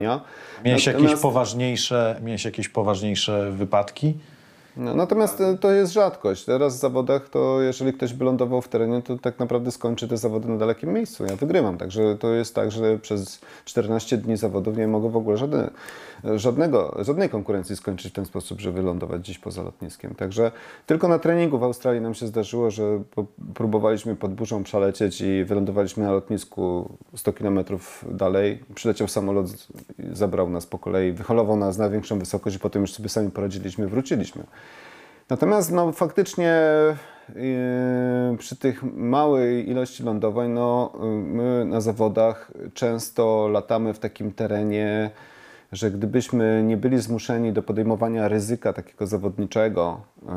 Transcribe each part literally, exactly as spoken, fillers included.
Miałeś jakieś poważniejsze, miałeś jakieś poważniejsze wypadki? No, natomiast to jest rzadkość. Teraz w zawodach to jeżeli ktoś by lądował w terenie, to tak naprawdę skończy te zawody na dalekim miejscu. Ja wygrywam. Także to jest tak, że przez czternaście dni zawodów nie mogę w ogóle żadne, żadnego, żadnej konkurencji skończyć w ten sposób, żeby lądować gdzieś poza lotniskiem. Także tylko na treningu w Australii nam się zdarzyło, że próbowaliśmy pod burzą przelecieć i wylądowaliśmy na lotnisku sto kilometrów dalej. Przyleciał samolot, zabrał nas po kolei, wyholował nas na większą wysokość i potem już sobie sami poradziliśmy, wróciliśmy. Natomiast no, faktycznie yy, przy tych małej ilości lądowań, no, my na zawodach często latamy w takim terenie, że gdybyśmy nie byli zmuszeni do podejmowania ryzyka takiego zawodniczego, yy,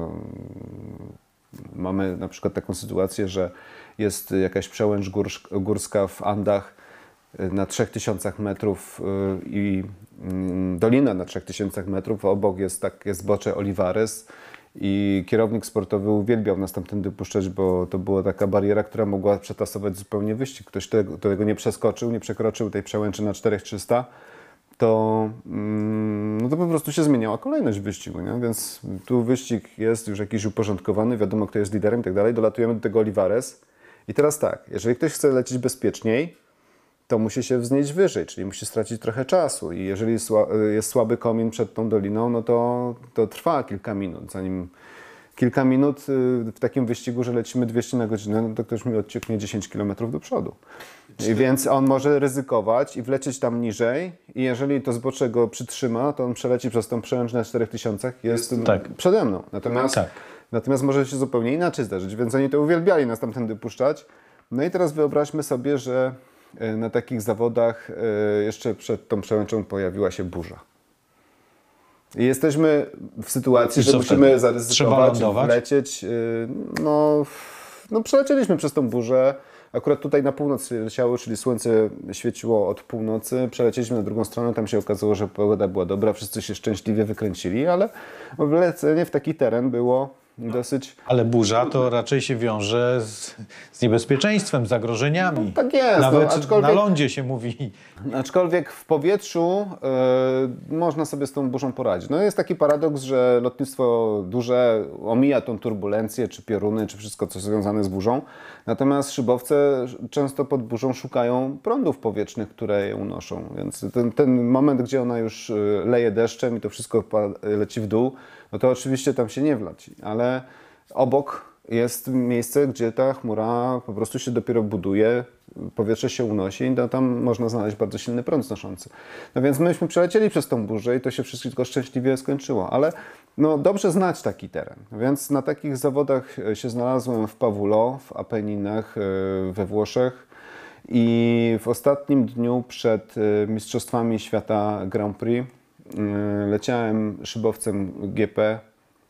mamy na przykład taką sytuację, że jest jakaś przełęcz górska w Andach na trzech tysiącach metrów i dolina na trzech tysiącach metrów, a obok jest takie zbocze Olivares i kierownik sportowy uwielbiał nas tamtędy puszczać, bo to była taka bariera, która mogła przetasować zupełnie wyścig. Ktoś tego, tego nie przeskoczył, nie przekroczył tej przełęczy na cztery tysiące trzysta, to, no to po prostu się zmieniała kolejność wyścigu, nie? Więc tu wyścig jest już jakiś uporządkowany, wiadomo kto jest liderem i tak dalej, dolatujemy do tego Olivares i teraz tak, jeżeli ktoś chce lecieć bezpieczniej, to musi się wznieść wyżej, czyli musi stracić trochę czasu i jeżeli jest słaby komin przed tą doliną, no to, to trwa kilka minut, zanim kilka minut w takim wyścigu, że lecimy dwieście na godzinę, no to ktoś mi odcieknie dziesięć kilometrów do przodu. I więc on może ryzykować i wlecieć tam niżej i jeżeli to zbocze go przytrzyma, to on przeleci przez tą przełęcz na czterech tysiącach, jest tak przede mną. Natomiast, tak. natomiast może się zupełnie inaczej zdarzyć, więc oni to uwielbiali nas tamtędy puszczać. No i teraz wyobraźmy sobie, że na takich zawodach jeszcze przed tą przełęczą pojawiła się burza. I jesteśmy w sytuacji, że musimy wtedy zaryzykować, wlecieć. No, no przelecieliśmy przez tą burzę. Akurat tutaj na północ leciało, czyli słońce świeciło od północy. Przelecieliśmy na drugą stronę, tam się okazało, że pogoda była dobra, wszyscy się szczęśliwie wykręcili, ale wlecenie w taki teren było dosyć... Ale burza to raczej się wiąże z, z niebezpieczeństwem, zagrożeniami. No, tak jest. Nawet no, aczkolwiek, na lądzie się mówi. Aczkolwiek w powietrzu y, można sobie z tą burzą poradzić. No jest taki paradoks, że lotnictwo duże omija tą turbulencję, czy pioruny, czy wszystko, co związane z burzą. Natomiast szybowce często pod burzą szukają prądów powietrznych, które je unoszą. Więc ten, ten moment, gdzie ona już leje deszczem i to wszystko leci w dół, no to oczywiście tam się nie wleci, ale obok jest miejsce, gdzie ta chmura po prostu się dopiero buduje, powietrze się unosi i no, tam można znaleźć bardzo silny prąd znoszący. No więc myśmy przelecieli przez tą burzę i to się wszystko szczęśliwie skończyło, ale no, dobrze znać taki teren. Więc na takich zawodach się znalazłem w Pavullo, w Apenninach we Włoszech i w ostatnim dniu przed Mistrzostwami Świata Grand Prix leciałem szybowcem G P.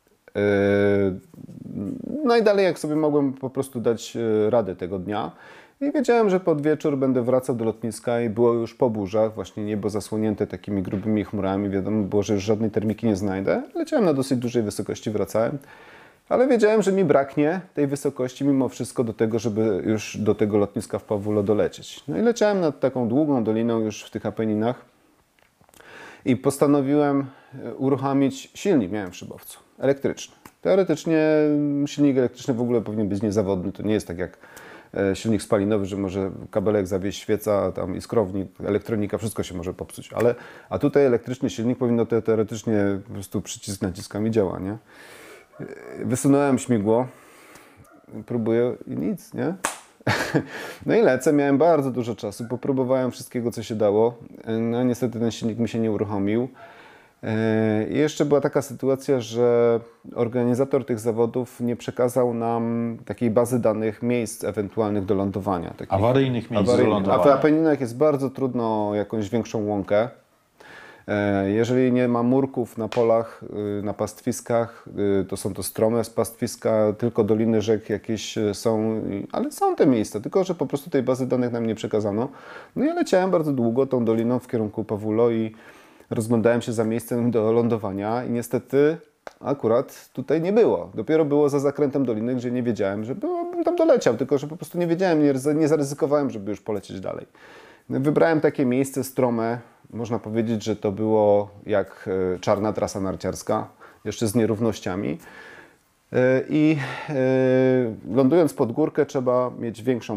Najdalej jak sobie mogłem po prostu dać radę tego dnia. I wiedziałem, że pod wieczór będę wracał do lotniska i było już po burzach, właśnie niebo zasłonięte takimi grubymi chmurami. Wiadomo było, że już żadnej termiki nie znajdę. Leciałem na dosyć dużej wysokości, wracałem. Ale wiedziałem, że mi braknie tej wysokości mimo wszystko do tego, żeby już do tego lotniska w Pavullo dolecieć. No i leciałem nad taką długą doliną już w tych Apenninach. I postanowiłem uruchomić silnik, miałem w szybowcu, elektryczny. Teoretycznie silnik elektryczny w ogóle powinien być niezawodny. To nie jest tak jak silnik spalinowy, że może kabelek zawieść, świeca, tam iskrownik, elektronika, wszystko się może popsuć. Ale, a tutaj elektryczny silnik powinno to teoretycznie po prostu przycisk naciskam i działa, nie? Wysunąłem śmigło, próbuję i nic, nie? No i lecę, miałem bardzo dużo czasu, popróbowałem wszystkiego, co się dało. No niestety ten silnik mi się nie uruchomił. I jeszcze była taka sytuacja, że organizator tych zawodów nie przekazał nam takiej bazy danych miejsc ewentualnych do lądowania. Takich awaryjnych miejsc awaryjnych. do lądowania. A w Apenninach jest bardzo trudno jakąś większą łąkę. Jeżeli nie ma murków na polach, na pastwiskach, to są to strome pastwiska, tylko doliny rzek jakieś są, ale są te miejsca, tylko że po prostu tej bazy danych nam nie przekazano. No ja leciałem bardzo długo tą doliną w kierunku Pavullo i rozglądałem się za miejscem do lądowania i niestety akurat tutaj nie było. Dopiero było za zakrętem doliny, gdzie nie wiedziałem, że bym tam doleciał, tylko że po prostu nie wiedziałem, nie, nie zaryzykowałem, żeby już polecieć dalej. Wybrałem takie miejsce strome. Można powiedzieć, że to było jak e, czarna trasa narciarska, jeszcze z nierównościami. E, I e, lądując pod górkę trzeba mieć większą